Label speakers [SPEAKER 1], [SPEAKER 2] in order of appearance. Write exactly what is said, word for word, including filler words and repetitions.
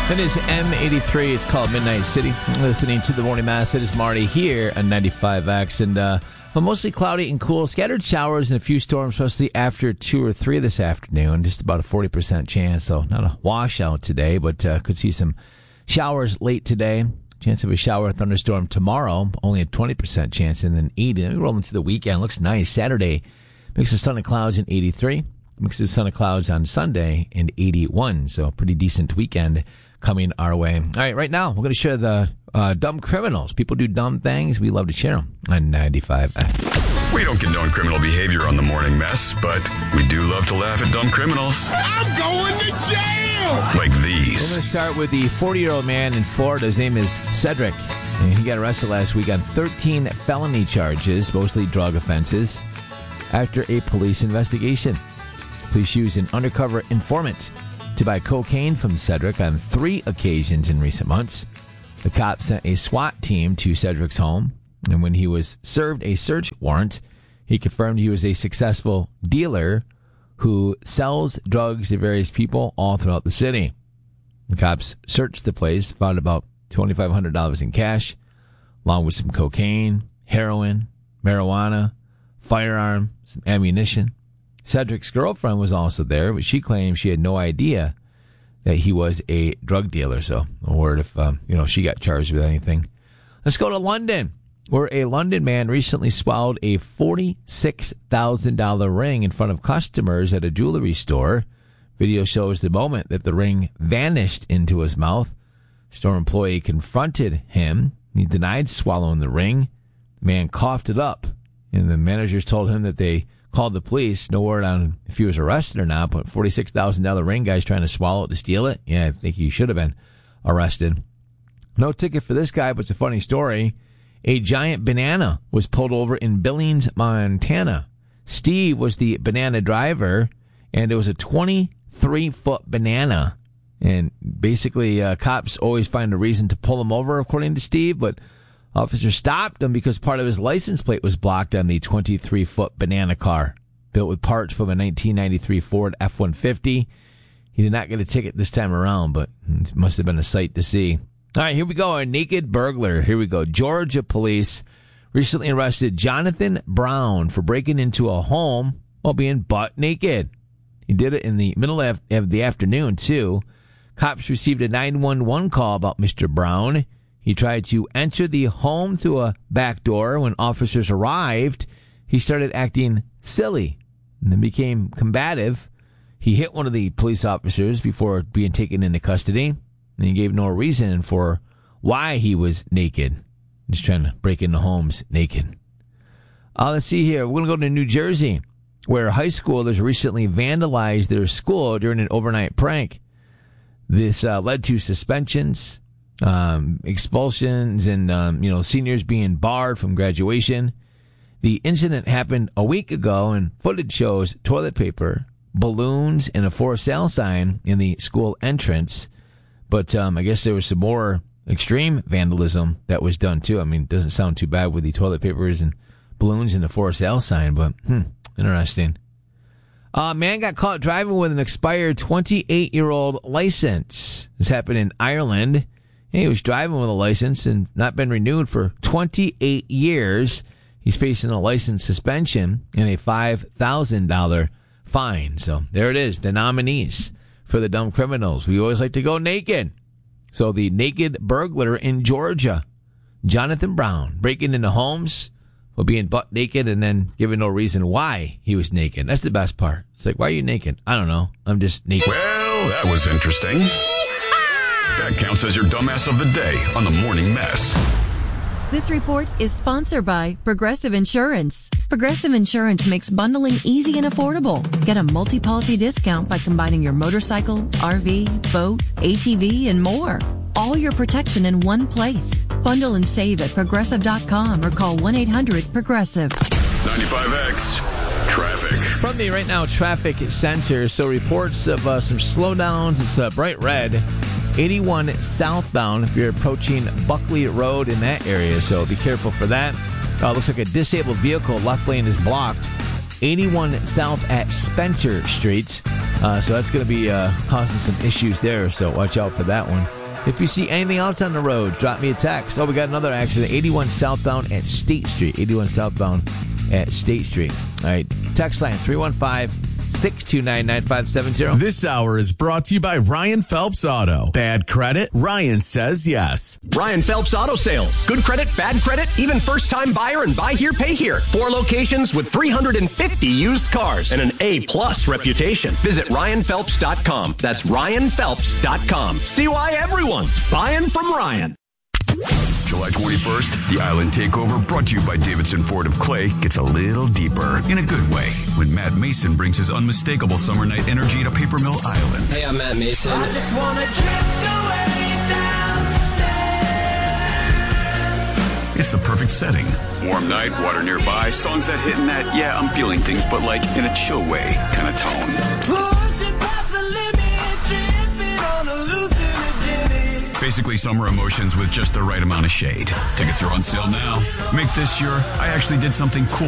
[SPEAKER 1] That is M eighty-three. It's called Midnight City. Listening to the Morning Mass. It is Marty here on ninety-five X. And uh, well, mostly cloudy and cool. Scattered showers and a few storms, especially after two or three this afternoon. Just about a forty percent chance. So not a washout today, but uh, could see some showers late today. Chance of a shower or thunderstorm tomorrow. Only a twenty percent chance. And then eighty. We roll into the weekend. Looks nice. Saturday, mix of sun and clouds in eighty-three. Mix of sun and clouds on Sunday in eighty-one. So pretty decent weekend coming our way. All right, right now, we're going to share the uh, dumb criminals. People do dumb things. We love to share them on ninety-five X.
[SPEAKER 2] We don't condone criminal behavior on the Morning Mess, but we do love to laugh at dumb criminals.
[SPEAKER 3] I'm going to jail!
[SPEAKER 2] Like these.
[SPEAKER 1] We're going to start with the forty-year-old man in Florida. His name is Cedric. And he got arrested last week on thirteen felony charges, mostly drug offenses, after a police investigation. Police used an undercover informant to buy cocaine from Cedric on three occasions in recent months. The cops sent a SWAT team to Cedric's home, and when he was served a search warrant, he confirmed he was a successful dealer who sells drugs to various people all throughout the city. The cops searched the place, found about twenty-five hundred dollars in cash, along with some cocaine, heroin, marijuana, firearm, some ammunition. Cedric's girlfriend was also there, but she claimed she had no idea that he was a drug dealer. So, no word if um, you know she got charged with anything. Let's go to London, where a London man recently swallowed a forty-six thousand dollars ring in front of customers at a jewelry store. Video shows the moment that the ring vanished into his mouth. Store employee confronted him. He denied swallowing the ring. The man coughed it up, and the managers told him that they called the police. No word on if he was arrested or not, but forty-six thousand dollars ring, guy's trying to swallow it to steal it. Yeah, I think he should have been arrested. No ticket for this guy, but it's a funny story. A giant banana was pulled over in Billings, Montana. Steve was the banana driver, and it was a twenty-three foot banana. And basically, uh, cops always find a reason to pull him over, according to Steve, but officers stopped him because part of his license plate was blocked on the twenty-three foot banana car, built with parts from a nineteen ninety-three Ford F one fifty. He did not get a ticket this time around, but it must have been a sight to see. All right, here we go. A naked burglar. Here we go. Georgia police recently arrested Jonathan Brown for breaking into a home while being butt naked. He did it in the middle of the afternoon, too. Cops received a nine one one call about Mister Brown. He tried to enter the home through a back door. When officers arrived, he started acting silly and then became combative. He hit one of the police officers before being taken into custody, and he gave no reason for why he was naked. Just trying to break into homes naked. Uh, let's see here. We're going to go to New Jersey, where high schoolers recently vandalized their school during an overnight prank. This uh, led to suspensions, Um, expulsions, and, um, you know, seniors being barred from graduation. The incident happened a week ago, and footage shows toilet paper, balloons, and a for sale sign in the school entrance. But um, I guess there was some more extreme vandalism that was done, too. I mean, it doesn't sound too bad with the toilet papers and balloons and the for sale sign, but hmm, interesting. A uh, man got caught driving with an expired twenty-eight-year-old license. This happened in Ireland. He was driving with a license and not been renewed for twenty-eight years. He's facing a license suspension and a five thousand dollars fine. So there it is, the nominees for the dumb criminals. We always like to go naked. So the naked burglar in Georgia, Jonathan Brown, breaking into homes while being butt naked and then giving no reason why he was naked. That's the best part. It's like, why are you naked? I don't know. I'm just naked.
[SPEAKER 2] Well, that was interesting. That counts as your dumbass of the day on the Morning Mess.
[SPEAKER 4] This report is sponsored by Progressive Insurance. Progressive Insurance makes bundling easy and affordable. Get a multi-policy discount by combining your motorcycle, R V, boat, A T V, and more. All your protection in one place. Bundle and save at progressive dot com or call one eight hundred progressive.
[SPEAKER 2] ninety-five X Traffic.
[SPEAKER 1] From the Right Now Traffic Center, so reports of uh, some slowdowns. It's uh, bright red. eighty-one southbound if you're approaching Buckley Road in that area, so be careful for that. Uh, looks like a disabled vehicle, left lane is blocked. eighty-one south at Spencer Street. Uh, so that's going to be uh, causing some issues there, so watch out for that one. If you see anything else on the road, drop me a text. Oh, we got another accident, eighty-one southbound at State Street. eighty-one southbound at State Street. All right, text line three one five, six two nine, nine five seven zero.
[SPEAKER 5] This hour is brought to you by Ryan Phelps Auto. Bad credit? Ryan says yes.
[SPEAKER 6] Ryan Phelps Auto Sales. Good credit, bad credit, even first-time buyer and buy here, pay here. Four locations with three hundred fifty used cars and an A-plus reputation. Visit ryan phelps dot com. That's ryan phelps dot com. See why everyone's buying from Ryan.
[SPEAKER 2] July twenty-first, the Island Takeover, brought to you by Davidson Ford of Clay, gets a little deeper. In a good way, when Matt Mason brings his unmistakable summer night energy to Paper Mill Island.
[SPEAKER 7] Hey, I'm Matt Mason.
[SPEAKER 8] I just want to drift away downstairs.
[SPEAKER 2] It's the perfect setting. Warm night, water nearby, songs that hit in that, yeah, I'm feeling things, but like in a chill way kind of tone.
[SPEAKER 8] Pushing past the limit, tripping on a hallucinogenic.
[SPEAKER 2] Basically summer emotions with just the right amount of shade. Tickets are on sale now. Make this your, I actually did something cool